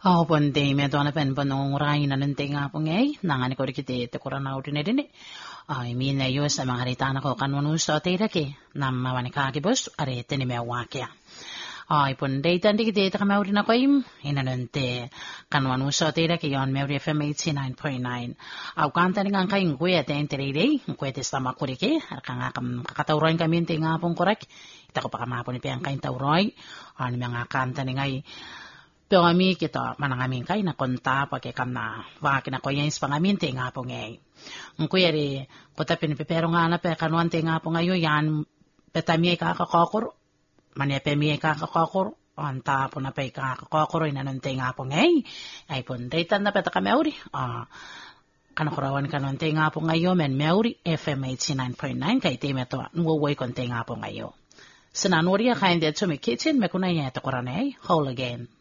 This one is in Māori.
Ponte me dona pen panong raina ng tinga po ngay, nangani ko rikiti te kurana uti na din Ay mi na yo sa mga ritana ko kanwanu sa tira ke, nam mawani kakibos, arete ni mewakya. Ay ponte tan dikiti te kamauti na ko inanante kanwanu sa tira ke yon Mary FM 89.9. Aw kanta ni ngang kaing kuya te enteride, kuya sa makurike, kang kakatauroin kami tinga pong korek, ita ko pa kamapon ni piyang kain tauroy, ani mga kanta ni ngay, pero kami kita manangamin kay na konta pagkakam na wakin ako yung ispangamin te nga po ngay. Ang kuya rin, kuta pinipipero nga na pe kanuan te nga po ngayon yan petami ay kakakokor, manipemi ay kakakokor, anta po na pa ay kakakokor ay nanunte nga po ngay. Ay po, daytan na peta ka meuri. Kanakurawan kanuan te nga po ngayon men meuri FM 89.9 kay teme to nuwaway kon te nga po ngayon. Sinanuri ya kain det sumi kitchen me kunay ito koranay, whole again.